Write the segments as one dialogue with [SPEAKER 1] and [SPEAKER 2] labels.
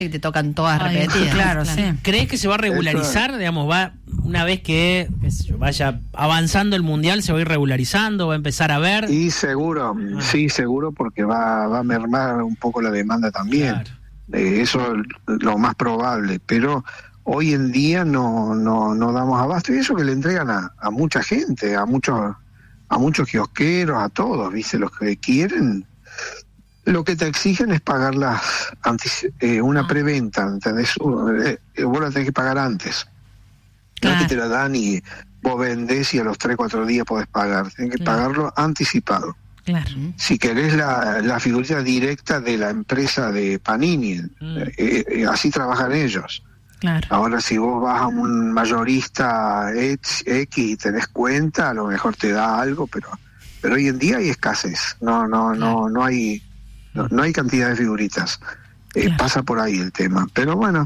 [SPEAKER 1] y te tocan todas repetidas.
[SPEAKER 2] Claro, sí.
[SPEAKER 3] ¿Crees que se va a regularizar? Digamos, va una vez que vaya avanzando el mundial, se va a ir regularizando, va a empezar a ver.
[SPEAKER 4] Y seguro, sí, seguro, porque va a mermar un poco la demanda también.
[SPEAKER 3] Claro.
[SPEAKER 4] Eso es lo más probable, pero hoy en día no damos abasto, y eso que le entregan a mucha gente, a muchos kiosqueros, a todos, ¿viste? Los que quieren. Lo que te exigen es pagar una preventa, ¿entendés? Vos la tenés que pagar antes.
[SPEAKER 2] Claro.
[SPEAKER 4] No es que te la dan y vos vendés y a los 3-4 días podés pagar. Tenés que pagarlo anticipado.
[SPEAKER 2] Claro.
[SPEAKER 4] Si querés la figurita directa de la empresa de Panini, así trabajan ellos.
[SPEAKER 2] Claro.
[SPEAKER 4] Ahora, si vos vas a un mayorista X y tenés cuenta, a lo mejor te da algo, pero hoy en día hay escasez. No hay cantidad de figuritas. Pasa por ahí el tema. Pero bueno,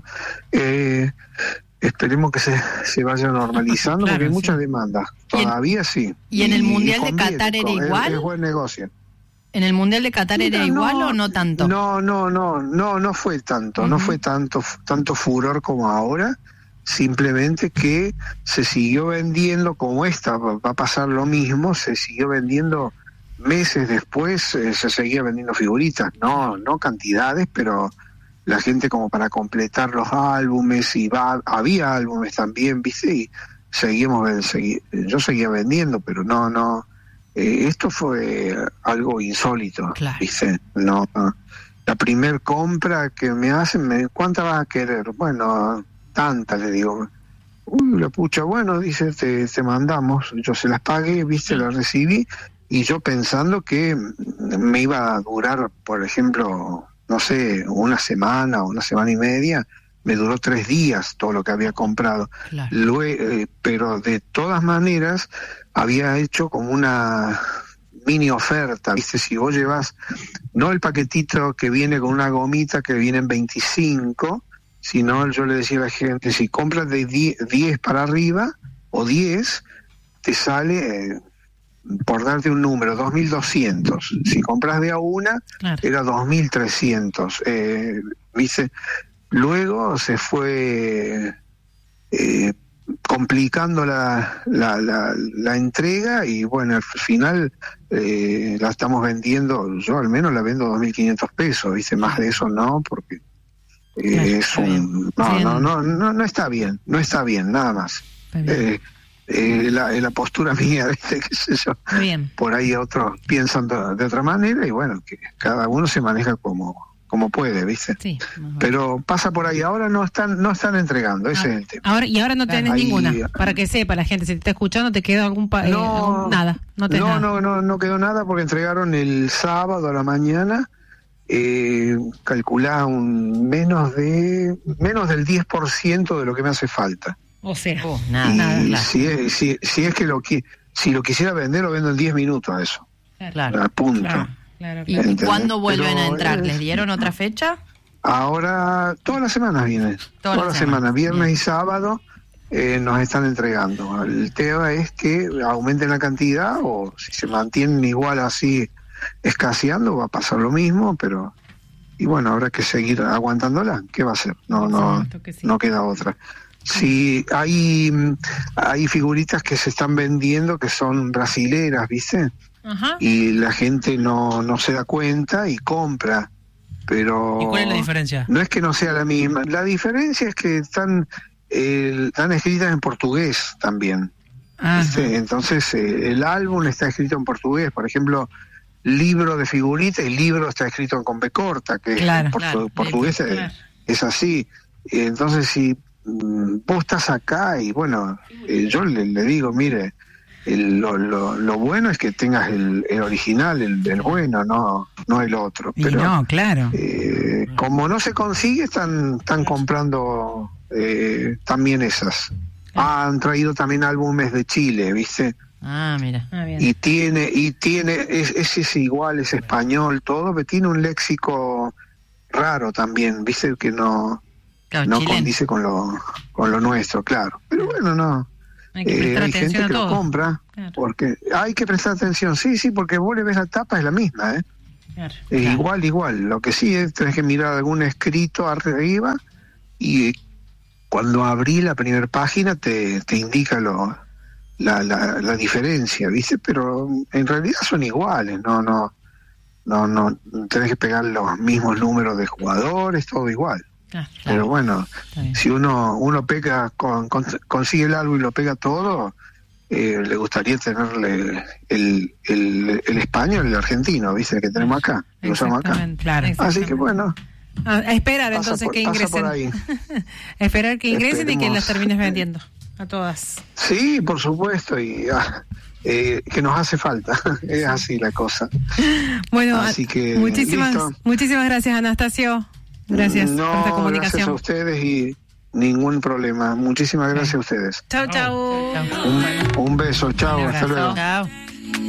[SPEAKER 4] esperemos que se vaya normalizando,
[SPEAKER 2] Claro,
[SPEAKER 4] porque hay muchas
[SPEAKER 1] sí.
[SPEAKER 4] demandas. Todavía sí.
[SPEAKER 1] ¿Y en el Mundial de
[SPEAKER 4] conviene,
[SPEAKER 1] Qatar era igual?
[SPEAKER 4] Es buen negocio.
[SPEAKER 1] ¿En el Mundial de Qatar era igual o no tanto?
[SPEAKER 4] No fue tanto, no fue tanto furor como ahora. Simplemente que se siguió vendiendo, como va a pasar lo mismo, se siguió vendiendo meses después, se seguía vendiendo figuritas, no cantidades, pero la gente como para completar los álbumes, había álbumes también, ¿viste? Y yo seguía vendiendo, pero no, esto fue algo insólito,
[SPEAKER 1] Claro.
[SPEAKER 4] ¿viste? No, la primer compra que me hacen, ¿cuánta vas a querer? Bueno, tanta, le digo. Uy, la pucha, bueno, dice, te mandamos. Yo se las pagué, viste, las recibí, y yo pensando que me iba a durar, por ejemplo, no sé, una semana o una semana y media. Me duró 3 días todo lo que había comprado.
[SPEAKER 1] Claro.
[SPEAKER 4] Pero de todas maneras había hecho como una mini oferta, viste, si vos llevas, no el paquetito que viene con una gomita que viene en 25, sino yo le decía a la gente, si compras de 10 para arriba o 10, te sale, por darte un número, 2.200. Si compras de a una,
[SPEAKER 2] Claro.
[SPEAKER 4] era 2.300. ¿Viste? Luego se fue complicando la entrega, y bueno, al final la estamos vendiendo, yo al menos la vendo 2.500 pesos, ¿viste? Más de eso no, porque es un... No está bien, nada más. La postura mía, ¿viste? Qué sé yo.
[SPEAKER 2] Muy bien.
[SPEAKER 4] Por ahí otros piensan de otra manera, y bueno, que cada uno se maneja como puede, ¿viste?
[SPEAKER 2] Sí.
[SPEAKER 4] Pero pasa por ahí. Ahora no están entregando, ese es el tema.
[SPEAKER 2] Ahora no tenés
[SPEAKER 4] Ahí-
[SPEAKER 2] ninguna, para que sepa la gente, si te está escuchando, te queda nada, no tenés nada.
[SPEAKER 4] No quedó nada, porque entregaron el sábado a la mañana. Calculá menos del 10% de lo que me hace falta.
[SPEAKER 2] O sea,
[SPEAKER 1] Nada,
[SPEAKER 4] Y
[SPEAKER 1] nada, claro.
[SPEAKER 4] si es que si lo quisiera vender, lo vendo en 10 minutos a eso.
[SPEAKER 1] Claro.
[SPEAKER 4] A punto.
[SPEAKER 2] Claro.
[SPEAKER 1] ¿Y
[SPEAKER 4] ¿Entendés?
[SPEAKER 1] cuándo vuelven a
[SPEAKER 4] Pero,
[SPEAKER 1] entrar? ¿Les dieron otra fecha?
[SPEAKER 4] Ahora, todas las semanas vienen.
[SPEAKER 1] Todas las
[SPEAKER 4] Todas las semanas, viernes
[SPEAKER 1] bien.
[SPEAKER 4] y sábado, nos están entregando. El tema es que aumenten la cantidad, o si se mantienen igual así escaseando, va a pasar lo mismo, pero... Y bueno, habrá que seguir aguantándola. ¿Qué va a hacer?
[SPEAKER 2] Supuesto que sí.
[SPEAKER 4] No queda otra. Sí, hay figuritas que se están vendiendo que son brasileras, ¿viste?
[SPEAKER 2] Ajá.
[SPEAKER 4] Y la gente no se da cuenta y compra, pero...
[SPEAKER 3] ¿Y cuál es la diferencia?
[SPEAKER 4] No es que no sea la misma. La diferencia es que están escritas en portugués también.
[SPEAKER 2] Ajá.
[SPEAKER 4] ¿Viste? Entonces, el álbum está escrito en portugués. Por ejemplo, libro de figuritas, el libro está escrito con B corta, que
[SPEAKER 2] Claro,
[SPEAKER 4] en
[SPEAKER 1] claro,
[SPEAKER 4] portugués
[SPEAKER 2] claro.
[SPEAKER 4] es así. Entonces, si vos estás acá, y bueno, yo le digo, mire, lo bueno es que tengas el original, el bueno, no el otro.
[SPEAKER 2] Y
[SPEAKER 4] Pero
[SPEAKER 2] no, claro.
[SPEAKER 4] como no se consigue, están comprando también esas. Han traído también álbumes de Chile, ¿viste?
[SPEAKER 1] Ah, mira.
[SPEAKER 2] Bien.
[SPEAKER 4] Y tiene es igual, es español, todo, pero tiene un léxico raro también, ¿viste? Que no
[SPEAKER 1] Claro, chileno.
[SPEAKER 4] condice con lo nuestro, claro. Pero bueno, no.
[SPEAKER 2] Hay que prestar
[SPEAKER 4] Hay
[SPEAKER 2] atención
[SPEAKER 4] gente
[SPEAKER 2] a
[SPEAKER 4] que lo
[SPEAKER 2] todo.
[SPEAKER 4] compra,
[SPEAKER 2] Claro.
[SPEAKER 4] porque hay que prestar atención, sí, porque vos le ves la tapa, es la misma, ¿eh?
[SPEAKER 1] Claro.
[SPEAKER 4] Igual. Lo que sí es tenés que mirar algún escrito arriba y cuando abrí la primera página te indica la diferencia, ¿viste? Pero en realidad son iguales, no tenés que pegar los mismos números de jugadores, todo igual.
[SPEAKER 1] Claro.
[SPEAKER 4] Pero bueno,
[SPEAKER 1] Está bien.
[SPEAKER 4] si uno pega, consigue el algo y lo pega todo, le gustaría tenerle el español y el argentino, ¿viste? Que tenemos acá, que usamos acá.
[SPEAKER 2] Exactamente, claro.
[SPEAKER 4] Así que bueno,
[SPEAKER 2] A esperar
[SPEAKER 4] pasa
[SPEAKER 2] entonces
[SPEAKER 4] por-
[SPEAKER 2] que
[SPEAKER 4] pasa
[SPEAKER 2] ingresen.
[SPEAKER 4] por ahí.
[SPEAKER 2] A esperar que ingresen y que
[SPEAKER 4] Esperemos.
[SPEAKER 2] las termines vendiendo a todas.
[SPEAKER 4] Sí, por supuesto, y que nos hace falta, es así la cosa.
[SPEAKER 2] Bueno,
[SPEAKER 4] Así que,
[SPEAKER 2] muchísimas
[SPEAKER 4] listo.
[SPEAKER 2] gracias, Anastasio. Gracias por esta
[SPEAKER 4] Gracias a
[SPEAKER 2] comunicación.
[SPEAKER 4] ustedes y ningún problema. Muchísimas gracias a ustedes.
[SPEAKER 2] Chau, chau.
[SPEAKER 1] Chau.
[SPEAKER 4] Un beso, chao,
[SPEAKER 1] Un
[SPEAKER 4] hasta
[SPEAKER 1] abrazo.
[SPEAKER 4] luego.
[SPEAKER 1] Chao.